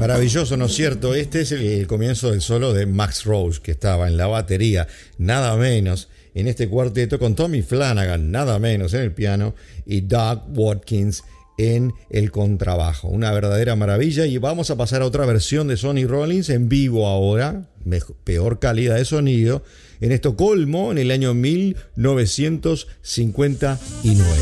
Maravilloso, ¿no es cierto? Este es el comienzo del solo de Max Roach, que estaba en la batería, nada menos, en este cuarteto, con Tommy Flanagan, nada menos, en el piano, y Doug Watkins en el contrabajo. Una verdadera maravilla. Y vamos a pasar a otra versión de Sonny Rollins en vivo ahora, peor calidad de sonido, en Estocolmo, en el año 1959.